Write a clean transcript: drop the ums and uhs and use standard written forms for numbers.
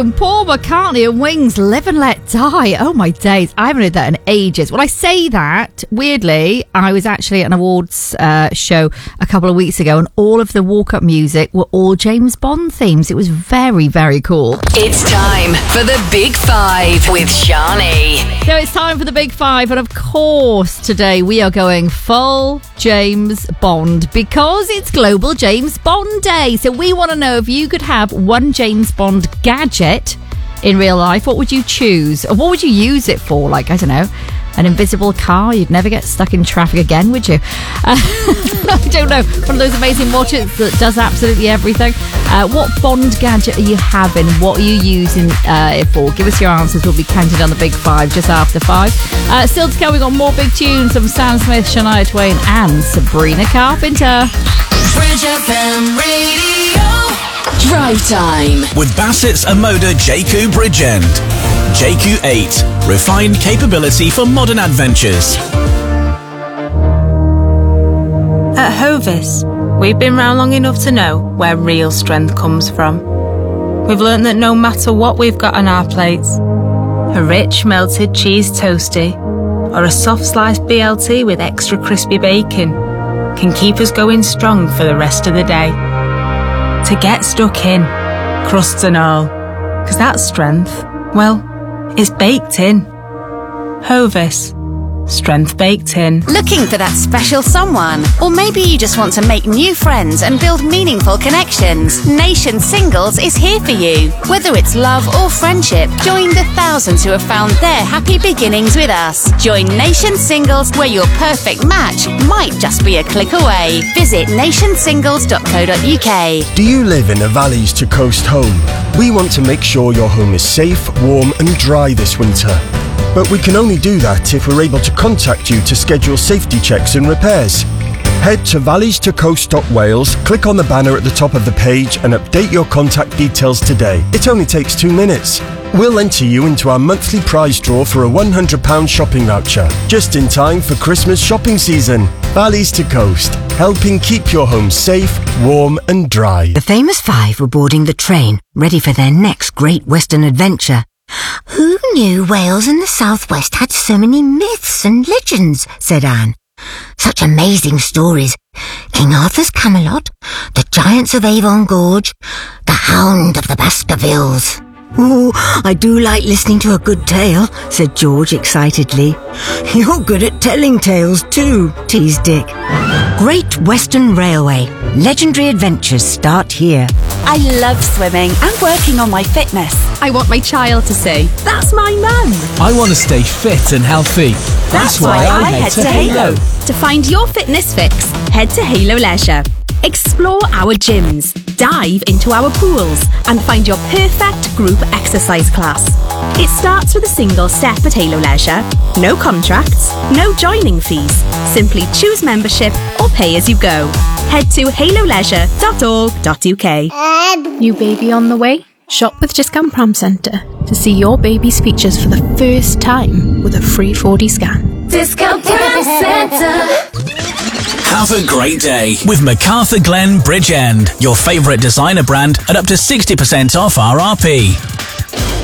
from Paul McCartney and Wings, Live and Let Die. Oh my days, I haven't heard that in ages. When I say that, weirdly, I was actually at an awards show a couple of weeks ago and all of the walk-up music were all James Bond themes. It was very, very cool. It's time for the Big Five with Shani. So it's time for the Big Five, and of course today we are going full James Bond because it's Global James Bond Day. So we want to know, if you could have one James Bond gadget in real life, what would you choose? Or what would you use it for? Like, I don't know, an invisible car? You'd never get stuck in traffic again, would you? I don't know. One of those amazing watches that does absolutely everything. What Bond gadget are you having? What are you using it for? Give us your answers. We'll be counting on the Big Five just after 5. Still to come, we've got more big tunes from Sam Smith, Shania Twain and Sabrina Carpenter. Bridge FM Radio. Drive time with Bassett's Amoda JQ Bridgend. JQ8, refined capability for modern adventures. At Hovis, we've been round long enough to know where real strength comes from. We've learnt that no matter what we've got on our plates, a rich melted cheese toastie or a soft sliced BLT with extra crispy bacon can keep us going strong for the rest of the day. To get stuck in, crusts and all, 'cause that strength, well, it's baked in. Hovis. Strength baked in. Looking for that special someone? Or maybe you just want to make new friends and build meaningful connections. Nation Singles is here for you. Whether it's love or friendship, join the thousands who have found their happy beginnings with us. Join Nation Singles, where your perfect match might just be a click away. Visit nationsingles.co.uk. Do you live in a Valleys to Coast home? We want to make sure your home is safe, warm and dry this winter. But we can only do that if we're able to contact you to schedule safety checks and repairs. Head to valleystocoast.wales, click on the banner at the top of the page and update your contact details today. It only takes 2 minutes. We'll enter you into our monthly prize draw for a £100 shopping voucher, just in time for Christmas shopping season. Valleys to Coast, helping keep your home safe, warm and dry. The famous 5 were boarding the train, ready for their next great Western adventure. Who knew Wales and the southwest had so many myths and legends, said Anne. Such amazing stories. King Arthur's Camelot, the Giants of Avon Gorge, the Hound of the Baskervilles. Oh, I do like listening to a good tale, said George excitedly. You're good at telling tales too, teased Dick. Great Western Railway. Legendary adventures start here. I love swimming and working on my fitness. I want my child to say, "That's my mum." I want to stay fit and healthy. That's why I head to Halo. To find your fitness fix, head to Halo Leisure. Explore our gyms, dive into our pools and find your perfect group exercise class. It starts with a single step at Halo Leisure. No contracts, no joining fees. Simply choose membership or pay as you go. Head to haloleisure.org.uk. New baby on the way? Shop with Discount Pram Centre to see your baby's features for the first time with a free 4D scan. Discount Pram Centre. Have a great day with MacArthur Glen Bridgend, your favourite designer brand at up to 60% off RRP.